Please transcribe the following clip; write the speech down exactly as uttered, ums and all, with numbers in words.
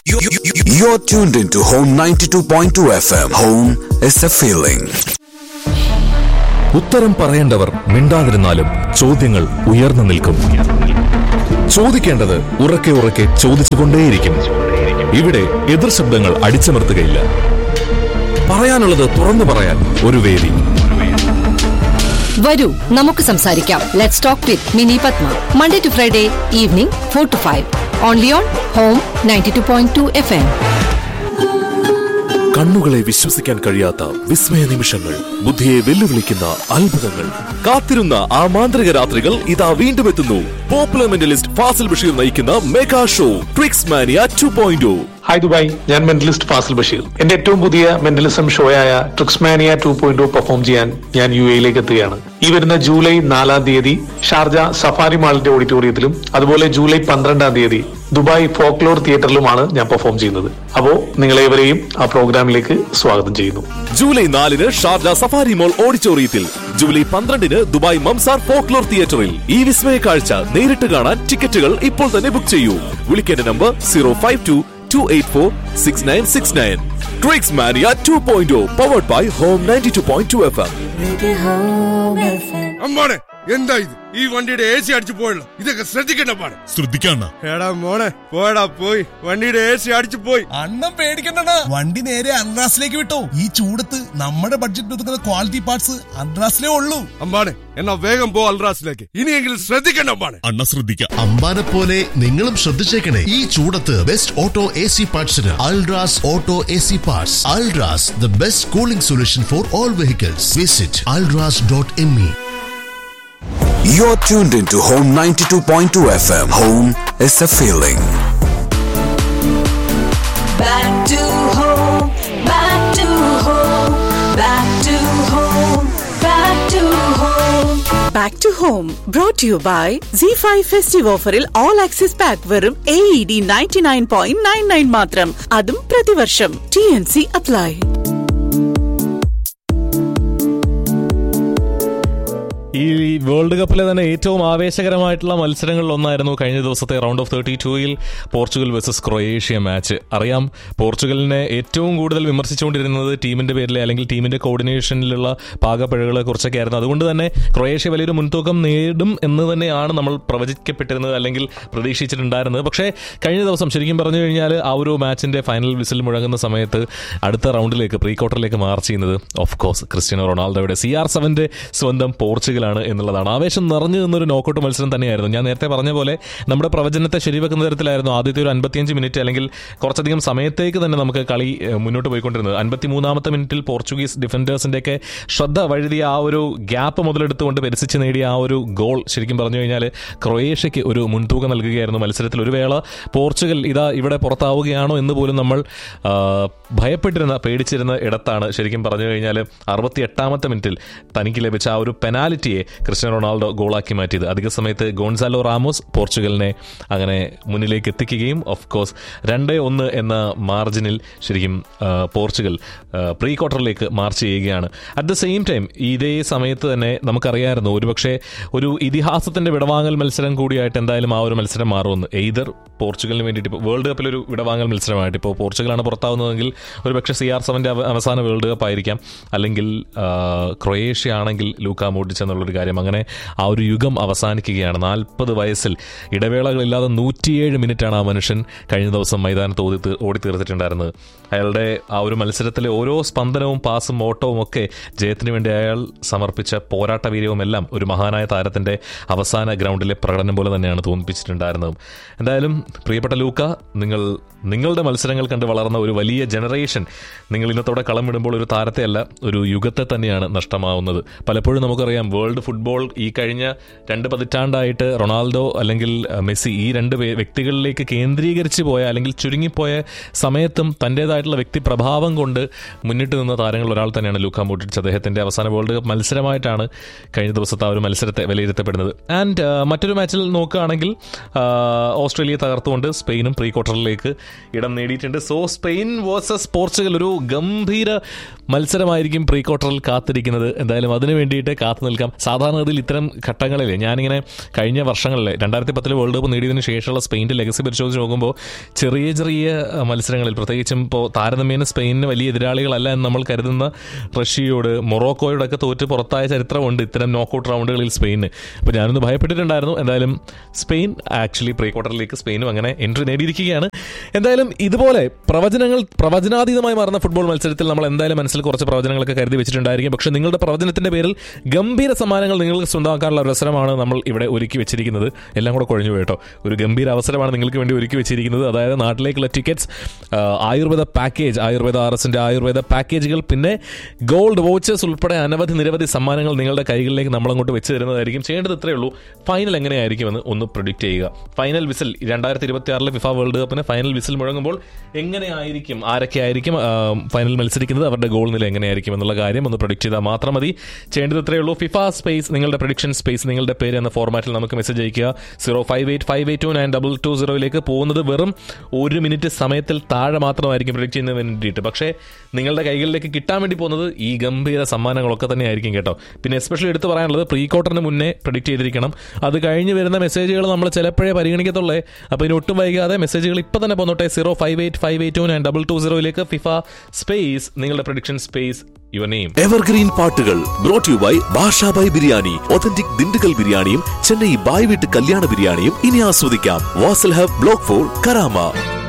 You're tuned into Home ninety-two point two F M. Home is a feeling. ഉത്തരം പറയേണ്ടവർ മിണ്ടാതിരുന്നാലും ചോദ്യങ്ങൾ ഉയർന്നു നിൽക്കും. ചോദിക്കേണ്ടത് ഉറക്കെ ഉറക്കെ ചോദിച്ചുകൊണ്ടേയിരിക്കും. ഇവിടെ എതിർ ശബ്ദങ്ങൾ അടിച്ചമർത്തുകയില്ല. പറയാനുള്ളത് തുറന്നു പറയാൻ ഒരു വേദി. വരൂ നമുക്ക് സംസാരിക്കാം. Let's talk with mini Padma. Monday to Friday evening four to five. Only on home ninety-two point two F M. കണ്ണുകളെ വിശ്വസിക്കാൻ കഴിയാത്ത വിസ്മയ നിമിഷങ്ങൾ, ബുദ്ധിയെ വെല്ലുവിളിക്കുന്ന അത്ഭുതങ്ങൾ, കാത്തിരുന്ന ആ മാന്ത്രിക രാത്രികൾ ഇതാ വീണ്ടും എത്തുന്നു. പോപ്പുലർ മെന്റലിസ്റ്റ് ഫാസിൽ ബഷീർ നയിക്കുന്ന mega show tricks മാനിയ two point oh. Hi Dubai, ഞാൻ മെന്റലിസ്റ്റ് ഫാസിൽ ബഷീർ. എന്റെ ഏറ്റവും പുതിയ mentalism ഷോയായ tricks മാനിയ two point oh perform ചെയ്യാൻ ഞാൻ യു എയിലേക്ക് എത്തുകയാണ്. ഈ വരുന്ന ജൂലൈ നാലാം തീയതി ഷാർജ സഫാരി മാളിന്റെ ഓഡിറ്റോറിയത്തിലും അതുപോലെ ജൂലൈ പന്ത്രണ്ടാം തീയതി ദുബായ് ഫോക്ലോർ തിയേറ്ററിലുമാണ് ഞാൻ പെർഫോം ചെയ്യുന്നത്. അപ്പോ നിങ്ങളേവരെയും ആ പ്രോഗ്രാമിലേക്ക് സ്വാഗതം ചെയ്യുന്നു. ജൂലൈ നാലിന് ഷാർജ സഫാരി മോൾ ഓഡിറ്റോറിയത്തിൽ, ജൂലൈ പന്ത്രണ്ടിന് ദുബായ് മംസാർ ഫോക്ലോർ തിയേറ്ററിൽ. ഈ വിസ്മയ കാഴ്ച നേരിട്ട് കാണാൻ ടിക്കറ്റുകൾ ഇപ്പോൾ തന്നെ ബുക്ക് ചെയ്യൂ. വിളിക്കേണ്ട number zero five to two eight four six nine six nine. Tricks Mania two point oh powered by Home ninety-two point two F M. അമ്മാണെ എന്താ ഇത്? ഈ വണ്ടിയുടെ എ സി അടിച്ചു പോയല്ലോ. ഇതൊക്കെ ശ്രദ്ധിക്കണ്ട പാടെ. ശ്രദ്ധിക്കണ്ട. എടാ മോനെ പോയടാ പോയി. വണ്ടിയുടെ എ സി അടിച്ചു പോയി. അണ്ണം പേടിക്കണ്ട, വണ്ടി നേരെ അൺറാസിലേക്ക് വിട്ടോ. ഈ ചൂടത്ത് നമ്മുടെ ബഡ്ജറ്റ് ഒതുക്കുന്ന ക്വാളിറ്റി പാർട്സ് അൺറാസിലേ ഉള്ളൂ. അമ്പാണെ എന്നാ വേഗം പോ അൽറാസിലേക്ക്. ഇനിയെങ്കിലും ശ്രദ്ധിക്കണ്ട അമ്പാണെ. അണ്ണ ശ്രദ്ധിക്കാം. അമ്പാനെ പോലെ നിങ്ങളും ശ്രദ്ധിച്ചേക്കണേ. ഈ ചൂടത്ത് best auto A C പാർട്സിന് Ultras auto A C parts. Ultras, the best cooling solution for all vehicles. Visit Ultras dot M E. You're tuned into Home ninety-two point two F M. Home is a feeling. Back to home, back to home, back to home, back to home. Back to home brought to you by Z five Festive Offeril All Access Pack വെറും A E D ninety-nine point nine nine മാത്രം. അതും പ്രതിവർഷം. T N C apply. ഈ world കപ്പിലെ തന്നെ ഏറ്റവും ആവേശകരമായിട്ടുള്ള മത്സരങ്ങളിൽ ഒന്നായിരുന്നു കഴിഞ്ഞ ദിവസത്തെ round of thirty ടൂയിൽ Portugal versus Croatia match. അറിയാം, പോർച്ചുഗലിനെ ഏറ്റവും കൂടുതൽ വിമർശിച്ചുകൊണ്ടിരുന്നത് ടീമിന്റെ പേരിലെ അല്ലെങ്കിൽ ടീമിന്റെ കോർഡിനേഷനിലുള്ള പാകപ്പിഴകളെ കുറിച്ചൊക്കെ ആയിരുന്നു. അതുകൊണ്ട് തന്നെ ക്രൊയേഷ്യ വലിയൊരു മുൻതൂക്കം നേടും എന്ന് തന്നെയാണ് നമ്മൾ പ്രവചിക്കപ്പെട്ടിരുന്നത് അല്ലെങ്കിൽ പ്രതീക്ഷിച്ചിട്ടുണ്ടായിരുന്നത്. പക്ഷേ കഴിഞ്ഞ ദിവസം ശരിക്കും പറഞ്ഞു കഴിഞ്ഞാൽ ആ ഒരു മാച്ചിന്റെ ഫൈനൽ വിസിൽ മുഴങ്ങുന്ന സമയത്ത് അടുത്ത റൗണ്ടിലേക്ക് പ്രീ ക്വാർട്ടറിലേക്ക് മാർച്ച് ചെയ്യുന്നത് ഓഫ് കോഴ്സ് ക്രിസ്ത്യാനോ റൊണാൾഡോയുടെ സി ആർ സെവന്റെ സ്വന്തം പോർച്ചുഗൽ ാണ് എന്നുള്ളതാണ്. ആവേശം നിറഞ്ഞു നിന്നൊരു നോക്കൌട്ട് മത്സരം തന്നെയായിരുന്നു. ഞാൻ നേരത്തെ പറഞ്ഞ പോലെ നമ്മുടെ പ്രവചനത്തെ ശരിവെക്കുന്ന തരത്തിലായിരുന്നു ആദ്യത്തെ ഒരു അൻപത്തിയഞ്ച് മിനിറ്റ് അല്ലെങ്കിൽ കുറച്ചധികം സമയത്തേക്ക് തന്നെ നമുക്ക് കളി മുന്നോട്ട് പോയിക്കൊണ്ടിരുന്നത്. അൻപത്തിമൂന്നാമത്തെ മിനിറ്റിൽ പോർച്ചുഗീസ് ഡിഫൻഡേഴ്സിൻ്റെയൊക്കെ ശ്രദ്ധ വഴുതിയ ആ ഒരു ഗ്യാപ്പ് മുതലെടുത്തുകൊണ്ട് പരിസിച്ച് നേടിയ ആ ഒരു ഗോൾ ശരിക്കും പറഞ്ഞു കഴിഞ്ഞാൽ ക്രൊയേഷ്യയ്ക്ക് ഒരു മുൻതൂക്കം നൽകുകയായിരുന്നു മത്സരത്തിൽ. ഒരു വേള പോർച്ചുഗൽ ഇതാ ഇവിടെ പുറത്താവുകയാണോ എന്ന് പോലും നമ്മൾ ഭയപ്പെട്ടിരുന്ന പേടിച്ചിരുന്ന ഇടത്താണ് ശരിക്കും പറഞ്ഞു കഴിഞ്ഞാൽ അറുപത്തി എട്ടാമത്തെ മിനിറ്റിൽ തനിക്ക് ലഭിച്ച ആ ഒരു പെനാൽറ്റി ക്രിസ്ത്യാനോ റൊണാൾഡോ ഗോളാക്കി മാറ്റിയത്. അധിക സമയത്ത് ഗോൺസാലോ റാമോസ് പോർച്ചുഗലിനെ അങ്ങനെ മുന്നിലേക്ക് എത്തിക്കുകയും ഓഫ് കോഴ്സ് രണ്ട് ഒന്ന് എന്ന മാർജിനിൽ ശരിക്കും പോർച്ചുഗൽ പ്രീ ക്വാർട്ടറിലേക്ക് മാർച്ച് ചെയ്യുകയാണ്. അറ്റ് ദ സെയിം ടൈം ഇതേ സമയത്ത് തന്നെ നമുക്കറിയാമായിരുന്നു ഒരുപക്ഷെ ഒരു ഇതിഹാസത്തിന്റെ വിടവാങ്ങൽ മത്സരം കൂടിയായിട്ട് എന്തായാലും ആ ഒരു മത്സരം മാറുമെന്ന്. എയ്തർ പോർച്ചുഗലിന് വേണ്ടിയിട്ട് ഇപ്പോൾ വേൾഡ് കപ്പിലൊരു വിടവാങ്ങൽ മത്സരമായിട്ട് ഇപ്പോൾ പോർച്ചുഗലാണ് പുറത്താവുന്നതെങ്കിൽ ഒരു പക്ഷേ സി ആർ സെവൻ്റെ അവസാന വേൾഡ് കപ്പ് ആയിരിക്കാം, അല്ലെങ്കിൽ ക്രൊയേഷ്യ ആണെങ്കിൽ ലൂക്കാ മോഡ്രിച്ച് എന്നുള്ളൊരു കാര്യം. അങ്ങനെ ആ ഒരു യുഗം അവസാനിക്കുകയാണ്. നാൽപ്പത് വയസ്സിൽ ഇടവേളകളില്ലാതെ നൂറ്റിയേഴ് മിനിറ്റാണ് ആ മനുഷ്യൻ കഴിഞ്ഞ ദിവസം മൈതാനത്ത് ഓടി ഓടിത്തീർത്തിട്ടുണ്ടായിരുന്നത്. അയാളുടെ ആ ഒരു മത്സരത്തിലെ ഓരോ സ്പന്ദനവും പാസും ഓട്ടവും ഒക്കെ ജയത്തിന് വേണ്ടി അയാൾ സമർപ്പിച്ച പോരാട്ടവീര്യവും എല്ലാം ഒരു മഹാനായ താരത്തിൻ്റെ അവസാന ഗ്രൗണ്ടിലെ പ്രകടനം പോലെ തന്നെയാണ് തോന്നിപ്പിച്ചിട്ടുണ്ടായിരുന്നത്. എന്തായാലും പ്രിയപ്പെട്ട ലൂക്ക, നിങ്ങൾ നിങ്ങളുടെ മത്സരങ്ങൾ കണ്ട് വളർന്ന ഒരു വലിയ ജനറേഷൻ നിങ്ങൾ ഇന്നത്തോടെ കളമിടുമ്പോൾ ഒരു താരത്തെയല്ല ഒരു യുഗത്തെ തന്നെയാണ് നഷ്ടമാവുന്നത്. പലപ്പോഴും നമുക്കറിയാം വേൾഡ് ഫുട്ബോൾ ഈ കഴിഞ്ഞ രണ്ട് പതിറ്റാണ്ടായിട്ട് റൊണാൾഡോ അല്ലെങ്കിൽ മെസ്സി ഈ രണ്ട് വ്യക്തികളിലേക്ക് കേന്ദ്രീകരിച്ച് പോയ അല്ലെങ്കിൽ ചുരുങ്ങിപ്പോയ സമയത്തും തൻ്റേതായിട്ടുള്ള വ്യക്തി പ്രഭാവം കൊണ്ട് മുന്നിട്ട് നിന്ന താരങ്ങൾ ഒരാൾ തന്നെയാണ് ലൂക്കാ മോഡ്രിച്ച്. അദ്ദേഹത്തിൻ്റെ അവസാന വേൾഡ് കപ്പ് മത്സരമായിട്ടാണ് കഴിഞ്ഞ ദിവസത്തെ ആ ഒരു മത്സരത്തെ വിലയിരുത്തപ്പെടുന്നത്. ആൻഡ് മറ്റൊരു മാച്ചിൽ നോക്കുകയാണെങ്കിൽ ഓസ്ട്രേലിയ തകർത്തുകൊണ്ട് സ്പെയിനും പ്രീ ക്വാർട്ടറിലേക്ക് ഇടം നേടിയിട്ടുണ്ട്. So Spain versus versus Portugal ഒരു ഗംഭീര മത്സരമായിരിക്കും പ്രീ ക്വാർട്ടറിൽ കാത്തിരിക്കുന്നത്. എന്തായാലും അതിനു വേണ്ടിയിട്ട് കാത്തു നിൽക്കാം. സാധാരണഗതിയിൽ ഇത്തരം ഘട്ടങ്ങളിൽ ഞാനിങ്ങനെ കഴിഞ്ഞ വർഷങ്ങളിൽ രണ്ടായിരത്തി പത്തിലെ വേൾഡ് കപ്പ് നേടിയതിനു ശേഷമുള്ള സ്പെയിൻ്റെ ലെഗസി പരിശോധിച്ച് നോക്കുമ്പോൾ ചെറിയ ചെറിയ മത്സരങ്ങളിൽ പ്രത്യേകിച്ചും ഇപ്പോൾ താരതമ്യേന സ്പെയിനിന് വലിയ എതിരാളികളല്ല എന്ന് നമ്മൾ കരുതുന്ന റഷ്യയോട് മൊറോക്കോയോടൊക്കെ തോറ്റ് പുറത്തായ ചരിത്രമുണ്ട് ഇത്തരം നോക്കൌട്ട് റൗണ്ടുകളിൽ സ്പെയിന്. അപ്പോൾ ഞാനൊന്ന് ഭയപ്പെട്ടിട്ടുണ്ടായിരുന്നു. എന്തായാലും സ്പെയിൻ ആക്ച്വലി പ്രീ ക്വാർട്ടറിലേക്ക് സ്പെയിനും അങ്ങനെ എൻട്രി നേടിയിരിക്കുകയാണ്. എന്തായാലും ഇതുപോലെ പ്രവചനങ്ങൾ പ്രവചനാതീതമായി മാറുന്ന ഫുട്ബോൾ മത്സരത്തിൽ നമ്മൾ എന്തായാലും മനസ്സിൽ കുറച്ച് പ്രവചനങ്ങളൊക്കെ കരുതി വെച്ചിട്ടുണ്ടായിരിക്കും. പക്ഷേ നിങ്ങളുടെ പ്രവചനത്തിന്റെ പേരിൽ ഗംഭീര സമ്മാനങ്ങൾ നിങ്ങൾക്ക് സ്വന്തമാക്കാനുള്ള ഒരു അവസരമാണ് നമ്മൾ ഇവിടെ ഒരുക്കി വെച്ചിരിക്കുന്നത്. എല്ലാം കൂടെ കുഴഞ്ഞു പോയിട്ടോ. ഒരു ഗംഭീര അവസരമാണ് നിങ്ങൾക്ക് വേണ്ടി ഒരുക്കി വെച്ചിരിക്കുന്നത്. അതായത് നാട്ടിലേക്കുള്ള tickets, Ayurveda package, Ayurveda R എസിന്റെ ആയുർവേദ പാക്കേജുകൾ, പിന്നെ ഗോൾഡ് വോച്ചേഴ്സ് ഉൾപ്പെടെ അനവധി നിരവധി സമ്മാനങ്ങൾ നിങ്ങളുടെ കൈകളിലേക്ക് നമ്മളങ്ങോട്ട് വെച്ച് തരുന്നതായിരിക്കും. ചെയ്യേണ്ടത് ഇത്രയേ ഉള്ളൂ, ഫൈനൽ എങ്ങനെയായിരിക്കുമെന്ന് ഒന്ന് പ്രെഡിക്റ്റ് ചെയ്യുക. ഫൈനൽ വിസിൽ രണ്ടായിരത്തി ഇരുപത്തി ആറിലെ ഫിഫ വേൾഡ് കപ്പിന് ഫൈനൽ വിസിൽ മുഴങ്ങുമ്പോൾ എങ്ങനെയായിരിക്കും, ആരൊക്കെ ആയിരിക്കും ഫൈനൽ മത്സരിക്കുന്നത്, അവരുടെ ഗോൾ നില എങ്ങനെയായിരിക്കും എന്നുള്ള കാര്യം ഒന്ന് പ്രൊഡിക്റ്റ് ചെയ്താൽ മാത്രം മതി. ചെയ്യേണ്ടത് ഇത്രയേ ഉള്ളൂ. ഫിഫ സ്പേസ് നിങ്ങളുടെ പ്രഡിക്ഷൻ സ്പേസ് നിങ്ങളുടെ പേര് എന്ന ഫോർമാറ്റിൽ നമുക്ക് മെസ്സേജ് അയക്കുക. Zero five eight five eight to nine double two സീറോയിലേക്ക് പോകുന്നത് വെറും ഒരു മിനിറ്റ് സമയത്തിൽ താഴെ മാത്രമായിരിക്കും പ്രൊഡിക്റ്റ് ചെയ്യുന്നതിന് വേണ്ടിയിട്ട്. പക്ഷേ നിങ്ങളുടെ കൈകളിലേക്ക് കിട്ടാൻ വേണ്ടി പോകുന്നത് ഈ ഗംഭീര സമ്മാനങ്ങളൊക്കെ തന്നെ ആയിരിക്കും കേട്ടോ. പിന്നെ എസ്പെഷ്യലി എടുത്ത് പറയാനുള്ളത് പ്രീ ക്വാർട്ടറിന് മുന്നേ പ്രഡിക്റ്റ് ചെയ്തിരിക്കണം. അത് കഴിഞ്ഞ് വരുന്ന മെസ്സേജുകൾ നമ്മൾ ചിലപ്പോഴേ പരിഗണിക്കത്തുള്ളേ. അപ്പോൾ ഇനി ഒട്ടും വൈകാതെ മെസ്സേജുകൾ ഇപ്പം തന്നെ പോന്നോട്ടെ. Zero five eight five eight to nine double two സീറോയിലേക്ക് FIFA space നിങ്ങളുടെ prediction space your name. Evergreen പാട്ടുകൾ brought you by Basha Bhai biryani. Authentic Dindigul ബിരിയാണിയും ചെന്നൈ ബായ് വീട്ട് കല്യാണ ബിരിയാണിയും ഇനി ആസ്വദിക്കാം. Wasl hub block four Karama.